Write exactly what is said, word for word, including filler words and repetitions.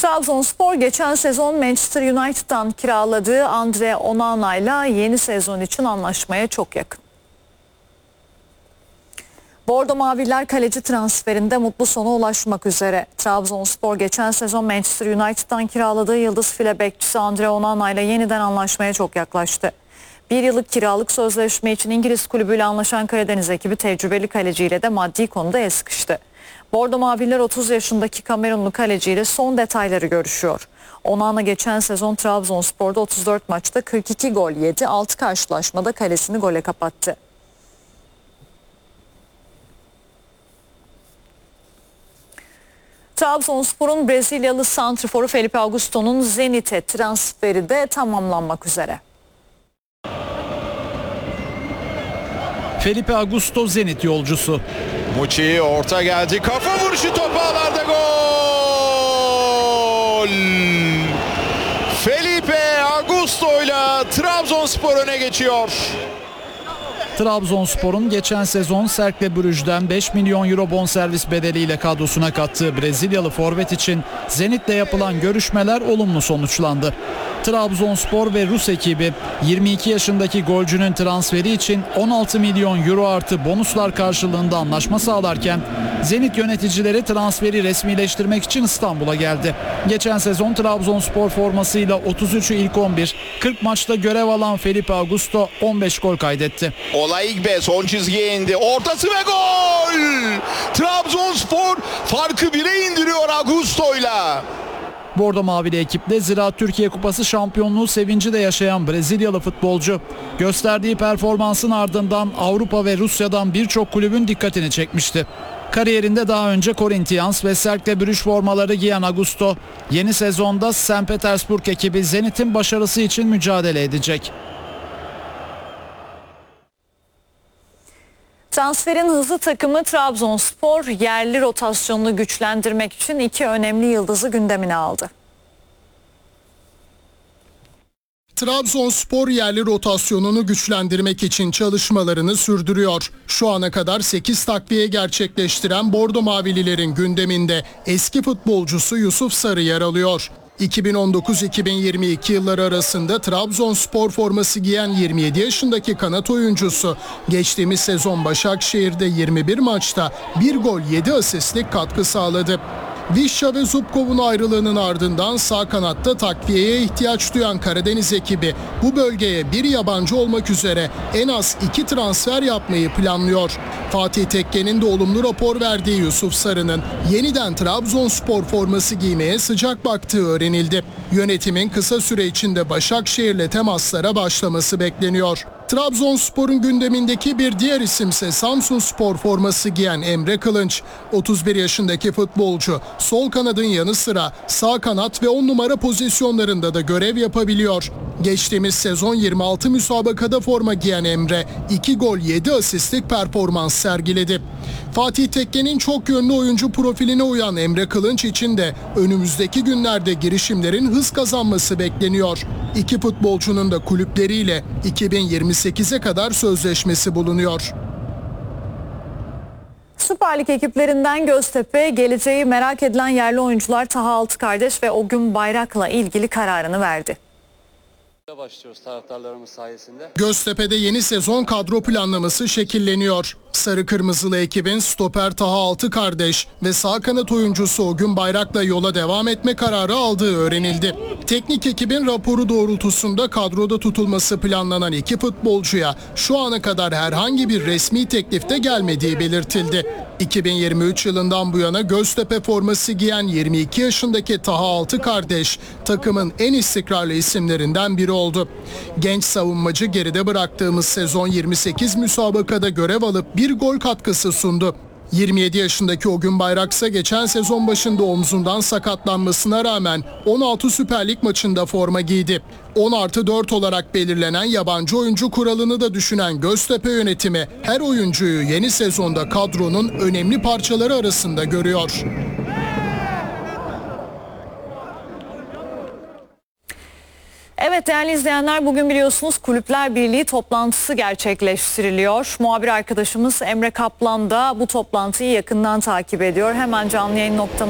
Trabzonspor geçen sezon Manchester United'dan kiraladığı Andre Onana'yla yeni sezon için anlaşmaya çok yakın. Bordo Maviller kaleci transferinde mutlu sona ulaşmak üzere. Trabzonspor geçen sezon Manchester United'dan kiraladığı yıldız file bekçisi Andre Onana'yla yeniden anlaşmaya çok yaklaştı. Bir yıllık kiralık sözleşme için İngiliz kulübüyle anlaşan Karadeniz ekibi tecrübeli kaleciyle de maddi konuda el sıkıştı. Bordo Maviller otuz yaşındaki Kamerunlu kaleciyle son detayları görüşüyor. Onana geçen sezon Trabzonspor'da otuz dört maçta kırk iki gol yedi, altı karşılaşmada kalesini gole kapattı. Trabzonspor'un Brezilyalı santriforu Felipe Augusto'nun Zenit'e transferi de tamamlanmak üzere. Felipe Augusto Zenit yolcusu. Muçi orta geldi. Kafa vuruşu, top ağlarda, gol! Felipe Augusto ile Trabzonspor öne geçiyor. Trabzonspor'un geçen sezon Cercle Brugge'den beş milyon euro bonservis bedeliyle kadrosuna kattığı Brezilyalı forvet için Zenit'le yapılan görüşmeler olumlu sonuçlandı. Trabzonspor ve Rus ekibi yirmi iki yaşındaki golcünün transferi için on altı milyon euro artı bonuslar karşılığında anlaşma sağlarken Zenit yöneticileri transferi resmileştirmek için İstanbul'a geldi. Geçen sezon Trabzonspor formasıyla otuz üçü ilk on bir, kırk maçta görev alan Felipe Augusto on beş gol kaydetti. Olaigbe son çizgiye indi. Ortası ve gol! Trabzonspor farkı bire indiriyor Augusto'yla. Bordo Mavili ekiple Ziraat Türkiye Kupası şampiyonluğu sevinci de yaşayan Brezilyalı futbolcu gösterdiği performansın ardından Avrupa ve Rusya'dan birçok kulübün dikkatini çekmişti. Kariyerinde daha önce Corinthians ve Cercle Brugge formaları giyen Augusto yeni sezonda Sankt Petersburg ekibi Zenit'in başarısı için mücadele edecek. Transferin hızlı takımı Trabzonspor yerli rotasyonunu güçlendirmek için iki önemli yıldızı gündemine aldı. Trabzonspor yerli rotasyonunu güçlendirmek için çalışmalarını sürdürüyor. Şu ana kadar sekiz takviye gerçekleştiren Bordo Mavililerin gündeminde eski futbolcusu Yusuf Sarı yer alıyor. iki bin on dokuz iki bin yirmi iki yılları arasında Trabzonspor forması giyen yirmi yedi yaşındaki kanat oyuncusu geçtiğimiz sezon Başakşehir'de yirmi bir maçta bir gol yedi asistlik katkı sağladı. Vişça ve Zubkov'un ayrılığının ardından sağ kanatta takviyeye ihtiyaç duyan Karadeniz ekibi bu bölgeye bir yabancı olmak üzere en az iki transfer yapmayı planlıyor. Fatih Tekke'nin de olumlu rapor verdiği Yusuf Sarı'nın yeniden Trabzonspor forması giymeye sıcak baktığı öğrenildi. Yönetimin kısa süre içinde Başakşehir'le temaslara başlaması bekleniyor. Trabzonspor'un gündemindeki bir diğer isimse Samsunspor forması giyen Emre Kılınç. otuz bir yaşındaki futbolcu sol kanadın yanı sıra sağ kanat ve on numara pozisyonlarında da görev yapabiliyor. Geçtiğimiz sezon yirmi altı müsabakada forma giyen Emre iki gol yedi asistlik performans sergiledi. Fatih Tekke'nin çok yönlü oyuncu profiline uyan Emre Kılınç için de önümüzdeki günlerde girişimlerin hız kazanması bekleniyor. İki futbolcunun da kulüpleriyle iki bin yirmi sekize kadar sözleşmesi bulunuyor. Süper Lig ekiplerinden Göztepe, geleceği merak edilen yerli oyuncular Taha Altıkardeş ve Ogün Bayrak'la ilgili kararını verdi. Başlıyoruz taraftarlarımız sayesinde. Göztepe'de yeni sezon kadro planlaması şekilleniyor. Sarı Kırmızılı ekibin stoper Taha Altıkardeş ve sağ kanat oyuncusu Ogün Bayrak'la yola devam etme kararı aldığı öğrenildi. Teknik ekibin raporu doğrultusunda kadroda tutulması planlanan iki futbolcuya şu ana kadar herhangi bir resmi teklifte gelmediği belirtildi. iki bin yirmi üç yılından bu yana Göztepe forması giyen yirmi iki yaşındaki Taha Altıkardeş takımın en istikrarlı isimlerinden biri oldu. Genç savunmacı geride bıraktığımız sezon yirmi sekiz müsabakada görev alıp bir gol katkısı sundu. yirmi yedi yaşındaki Ogün Bayrak ise geçen sezon başında omzundan sakatlanmasına rağmen on altı Süper Lig maçında forma giydi. on artı dört olarak belirlenen yabancı oyuncu kuralını da düşünen Göztepe yönetimi her oyuncuyu yeni sezonda kadronun önemli parçaları arasında görüyor. Evet değerli izleyenler, bugün biliyorsunuz Kulüpler Birliği toplantısı gerçekleştiriliyor. Muhabir arkadaşımız Emre Kaplan da bu toplantıyı yakından takip ediyor. Hemen canlı yayın noktamız